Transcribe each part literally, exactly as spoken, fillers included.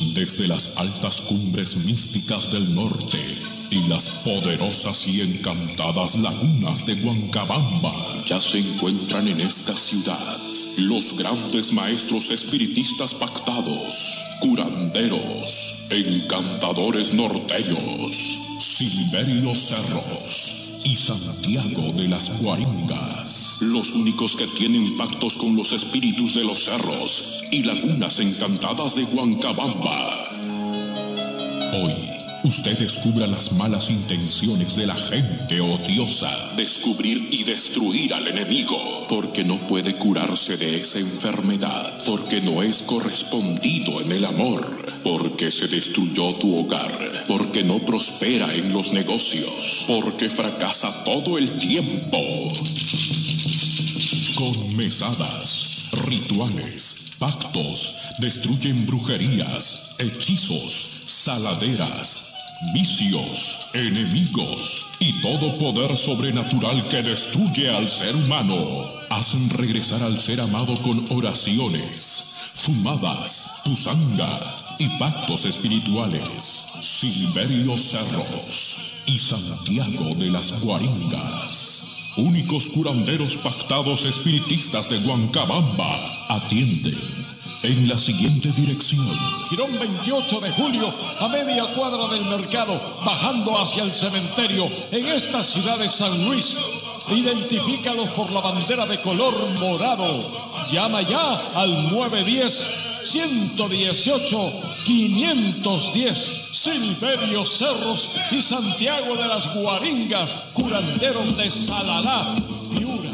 Desde las altas cumbres místicas del norte y las poderosas y encantadas lagunas de Huancabamba, ya se encuentran en esta ciudad los grandes maestros espiritistas pactados, curanderos, encantadores norteños, Silverio Cerros y Santiago de las Guaringas, los únicos que tienen pactos con los espíritus de los cerros y lagunas encantadas de Huancabamba. Hoy, usted descubra las malas intenciones de la gente odiosa, descubrir y destruir al enemigo, porque no puede curarse de esa enfermedad, porque no es correspondido en el amor, porque se destruyó tu hogar, porque no prospera en los negocios, porque fracasa todo el tiempo. Con mesadas, rituales, pactos, destruyen brujerías, hechizos, saladeras, vicios, enemigos y todo poder sobrenatural que destruye al ser humano. Hacen regresar al ser amado con oraciones, fumadas, pusanga y pactos espirituales. Silverio Cerros y Santiago de las Guaringas, únicos curanderos pactados espiritistas de Huancabamba, atienden en la siguiente dirección: Girón veintiocho de julio, a media cuadra del mercado, bajando hacia el cementerio, en esta ciudad de San Luis. Identifícalos por la bandera de color morado. Llama ya al nueve uno cero, uno uno ocho, cinco uno cero. Silverio Cerros y Santiago de las Guaringas, curanderos de Salalá, Piura.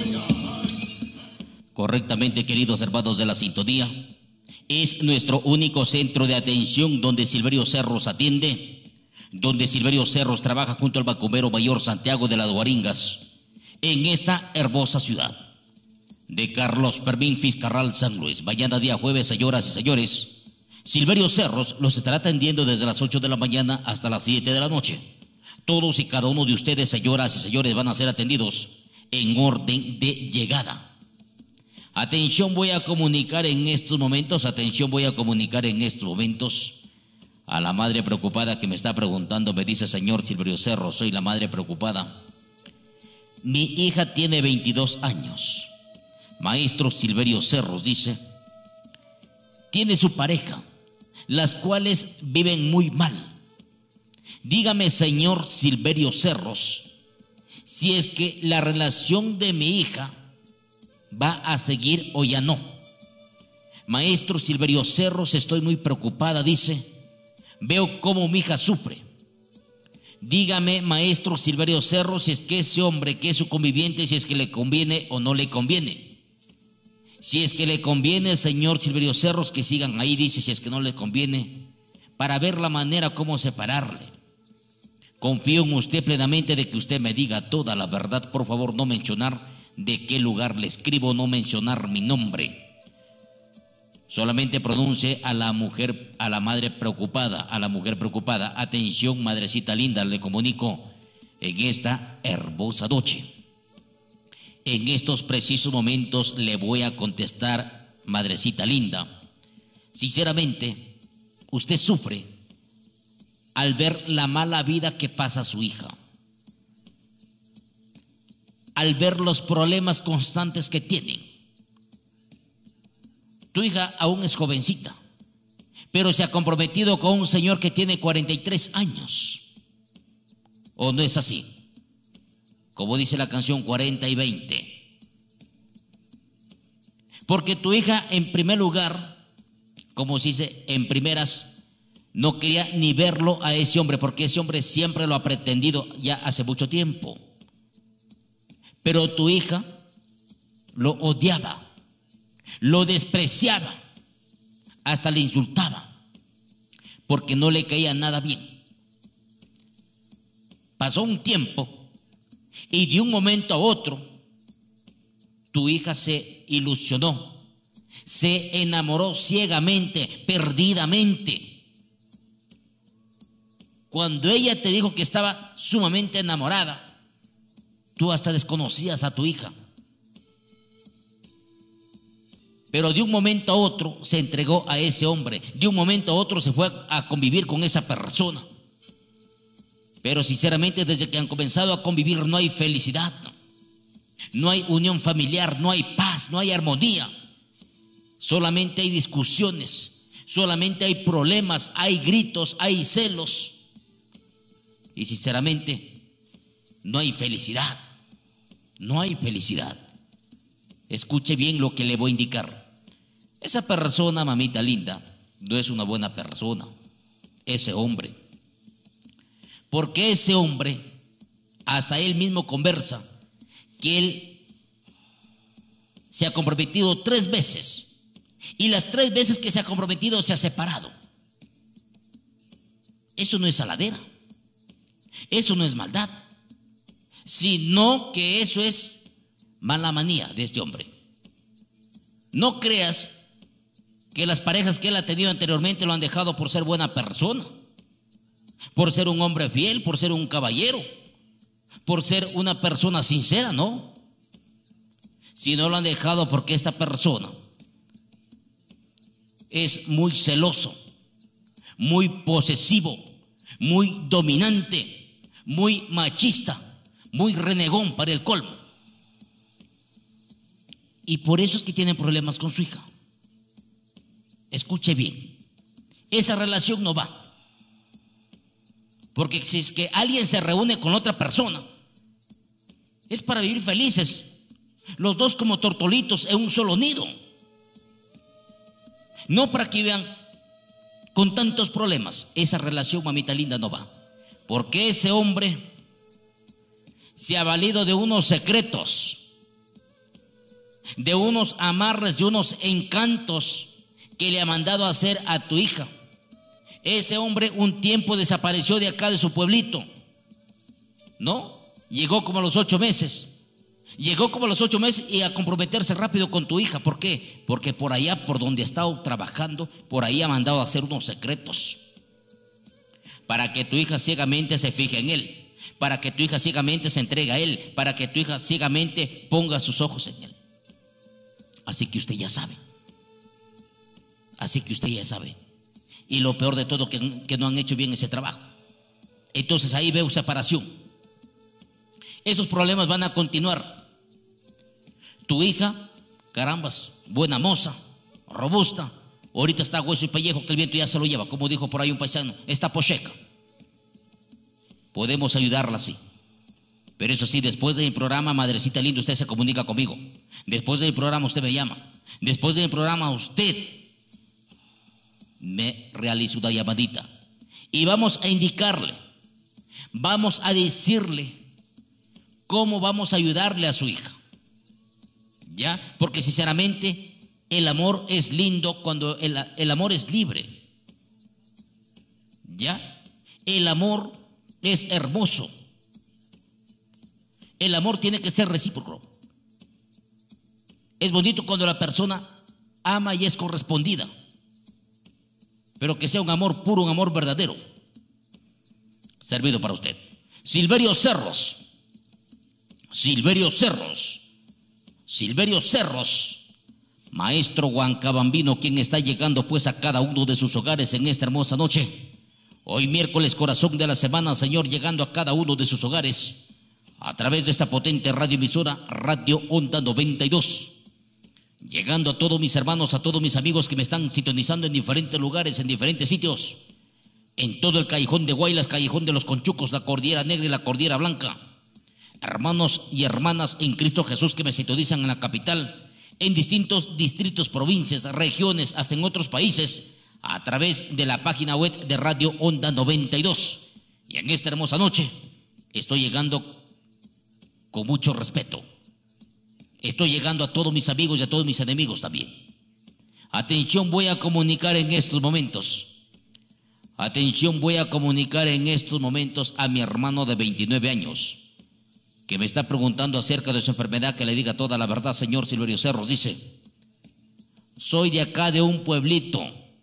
Correctamente, queridos hermanos de la sintonía, es nuestro único centro de atención donde Silverio Cerros atiende, donde Silverio Cerros trabaja junto al macumero mayor Santiago de las Guaringas, en esta hermosa ciudad de Carlos Fermín Fiscarral, San Luis. Mañana día jueves, señoras y señores, Silverio Cerros los estará atendiendo desde las ocho de la mañana hasta las siete de la noche. Todos y cada uno de ustedes, señoras y señores, van a ser atendidos en orden de llegada. Atención, voy a comunicar en estos momentos, atención, voy a comunicar en estos momentos a la madre preocupada que me está preguntando. Me dice: señor Silverio Cerros, soy la madre preocupada. Mi hija tiene veintidós años. Maestro Silverio Cerros, dice, tiene su pareja, las cuales viven muy mal. Dígame, señor Silverio Cerros, si es que la relación de mi hija va a seguir o ya no. Maestro Silverio Cerros, estoy muy preocupada, dice, veo cómo mi hija sufre. Dígame, maestro Silverio Cerros, si es que ese hombre que es su conviviente, si es que le conviene o no le conviene. Si es que le conviene, señor Silverio Cerros, que sigan ahí, dice. Si es que no le conviene, para ver la manera cómo separarle. Confío en usted plenamente de que usted me diga toda la verdad. Por favor, no mencionar de qué lugar le escribo, no mencionar mi nombre. Solamente pronuncie a la mujer, a la madre preocupada, a la mujer preocupada. Atención, madrecita linda, le comunico en esta hermosa noche. En estos precisos momentos le voy a contestar, madrecita linda. Sinceramente, usted sufre al ver la mala vida que pasa su hija, al ver los problemas constantes que tienen. Tu hija aún es jovencita, pero se ha comprometido con un señor que tiene cuarenta y tres años. ¿O no es así? Como dice la canción, cuarenta y veinte. Porque tu hija, en primer lugar, como se dice, en primeras, no quería ni verlo a ese hombre, porque ese hombre siempre lo ha pretendido ya hace mucho tiempo. Pero tu hija lo odiaba, lo despreciaba, hasta le insultaba, porque no le caía nada bien. Pasó un tiempo y de un momento a otro tu hija se ilusionó, se enamoró ciegamente, perdidamente. Cuando ella te dijo que estaba sumamente enamorada, tú hasta desconocías a tu hija. pero de un momento a otro se entregó a ese hombre, de un momento a otro se fue a convivir con esa persona. Pero sinceramente, desde que han comenzado a convivir no hay felicidad, no, no hay unión familiar, no hay paz, no hay armonía. Solamente hay discusiones, solamente hay problemas, hay gritos, hay celos. Y sinceramente, no hay felicidad, no hay felicidad. Escuche bien lo que le voy a indicar. Esa persona, mamita linda, no es una buena persona, ese hombre. Porque ese hombre, hasta él mismo conversa, que él se ha comprometido tres veces, y las tres veces que se ha comprometido se ha separado. Eso no es saladera, eso no es maldad, sino que eso es mala manía de este hombre. No creas que las parejas que él ha tenido anteriormente lo han dejado por ser buena persona, por ser un hombre fiel, por ser un caballero, por ser una persona sincera, no. Si no lo han dejado porque esta persona es muy celoso, muy posesivo, muy dominante, muy machista, muy renegón para el colmo. Y por eso es que tienen problemas con su hija. Escuche bien, esa relación no va. Porque si es que alguien se reúne con otra persona, es para vivir felices, los dos como tortolitos en un solo nido. No para que vivan con tantos problemas. Esa relación, mamita linda, no va. Porque ese hombre se ha valido de unos secretos, de unos amarres, de unos encantos que le ha mandado a hacer a tu hija. Ese hombre un tiempo desapareció de acá de su pueblito, ¿no? Llegó como a los ocho meses. Llegó como a los ocho meses y a comprometerse rápido con tu hija. ¿Por qué? Porque por allá, por donde ha estado trabajando, por ahí ha mandado a hacer unos secretos para que tu hija ciegamente se fije en él, para que tu hija ciegamente se entregue a él, para que tu hija ciegamente ponga sus ojos en él. Así que usted ya sabe. Así que usted ya sabe. Y lo peor de todo, que, que no han hecho bien ese trabajo. Entonces ahí veo separación. Esos problemas van a continuar. Tu hija, carambas, buena moza, robusta, ahorita está hueso y pellejo que el viento ya se lo lleva, como dijo por ahí un paisano, está pocheca. Podemos ayudarla así. Pero eso sí, después de mi programa, madrecita linda, usted se comunica conmigo. Después de mi programa usted me llama. Después de mi programa usted me realiza una llamadita. Y vamos a indicarle, vamos a decirle cómo vamos a ayudarle a su hija. ¿Ya? Porque sinceramente el amor es lindo cuando el, el amor es libre. ¿Ya? El amor es hermoso. El amor tiene que ser recíproco. Es bonito cuando la persona ama y es correspondida, pero que sea un amor puro, un amor verdadero. Servido para usted. Silverio Cerros. Silverio Cerros. Silverio Cerros. Maestro Huancabambino, quien está llegando pues a cada uno de sus hogares en esta hermosa noche. Hoy miércoles, corazón de la semana, Señor, llegando a cada uno de sus hogares a través de esta potente radioemisora, Radio Onda noventa y dos. Llegando a todos mis hermanos, a todos mis amigos que me están sintonizando en diferentes lugares, en diferentes sitios, en todo el Callejón de Guaylas, Callejón de los Conchucos, la Cordillera Negra y la Cordillera Blanca. Hermanos y hermanas en Cristo Jesús que me sintonizan en la capital, en distintos distritos, provincias, regiones, hasta en otros países, a través de la página web de Radio Onda noventa y dos. Y en esta hermosa noche estoy llegando con mucho respeto. Estoy llegando a todos mis amigos y a todos mis enemigos también. Atención, voy a comunicar en estos momentos. Atención, voy a comunicar en estos momentos a mi hermano de veintinueve años, que me está preguntando acerca de su enfermedad, que le diga toda la verdad. Señor Silverio Cerros, dice: soy de acá, de un pueblito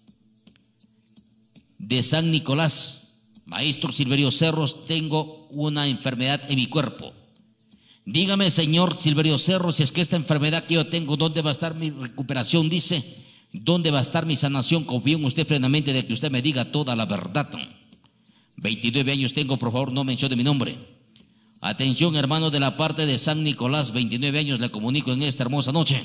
de San Nicolás. Maestro Silverio Cerros, tengo una enfermedad en mi cuerpo. Dígame, señor Silverio Cerro, si es que esta enfermedad que yo tengo, ¿dónde va a estar mi recuperación? Dice, ¿dónde va a estar mi sanación? Confío en usted plenamente de que usted me diga toda la verdad. veintinueve años tengo, por favor, no mencione mi nombre. Atención, hermano de la parte de San Nicolás, veintinueve años le comunico en esta hermosa noche.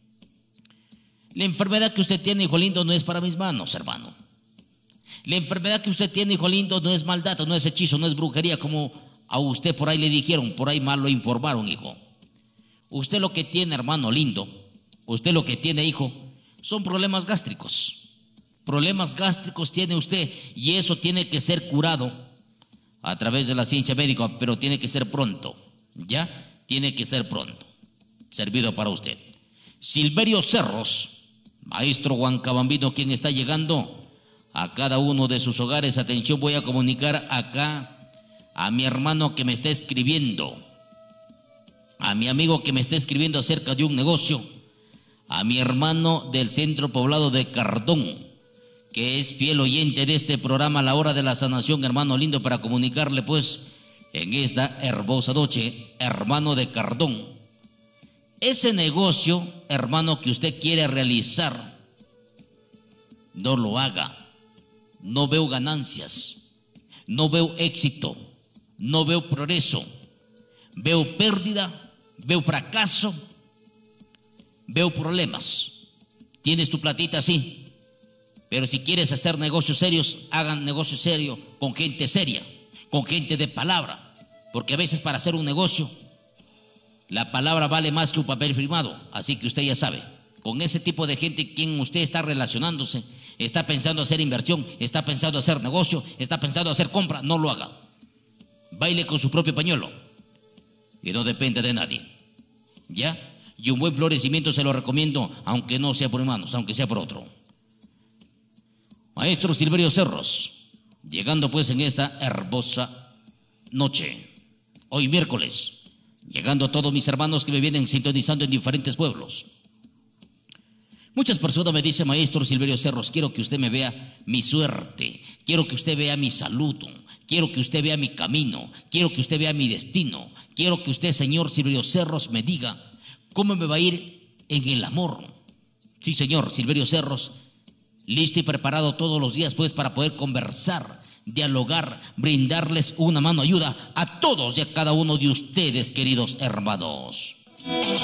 La enfermedad que usted tiene, hijo lindo, no es para mis manos, hermano. La enfermedad que usted tiene, hijo lindo, no es maldad, no es hechizo, no es brujería, como a usted por ahí le dijeron, por ahí mal lo informaron, hijo. Usted lo que tiene, hermano lindo, usted lo que tiene, hijo, son problemas gástricos. Problemas gástricos tiene usted y eso tiene que ser curado a través de la ciencia médica, pero tiene que ser pronto, ¿ya? Tiene que ser pronto, servido para usted. Silverio Cerros, maestro Huancabambino, quien está llegando a cada uno de sus hogares. Atención, voy a comunicar acá a mi hermano que me está escribiendo, a mi amigo que me está escribiendo acerca de un negocio, a mi hermano del centro poblado de Cardón, que es fiel oyente de este programa, La Hora de la Sanación, hermano lindo, para comunicarle pues en esta hermosa noche, hermano de Cardón, ese negocio, hermano, que usted quiere realizar, no lo haga. No veo ganancias, no veo éxito, no veo progreso, veo pérdida, veo fracaso, veo problemas. Tienes tu platita, sí, pero si quieres hacer negocios serios, hagan negocios serios con gente seria, con gente de palabra, porque a veces para hacer un negocio la palabra vale más que un papel firmado. Así que usted ya sabe, con ese tipo de gente quien usted está relacionándose, está pensando hacer inversión, está pensando hacer negocio, está pensando hacer compra, no lo haga. Baile con su propio pañuelo y no depende de nadie, ¿ya? Y un buen florecimiento se lo recomiendo, aunque no sea por manos, aunque sea por otro. Maestro Silverio Cerros, llegando pues en esta hermosa noche, hoy miércoles, llegando a todos mis hermanos que me vienen sintonizando en diferentes pueblos. Muchas personas me dicen, maestro Silverio Cerros, quiero que usted me vea mi suerte, quiero que usted vea mi salud, quiero que usted vea mi camino, quiero que usted vea mi destino, quiero que usted, señor Silverio Cerros, me diga cómo me va a ir en el amor. Sí, señor Silverio Cerros, listo y preparado todos los días pues para poder conversar, dialogar, brindarles una mano ayuda a todos y a cada uno de ustedes, queridos hermanos.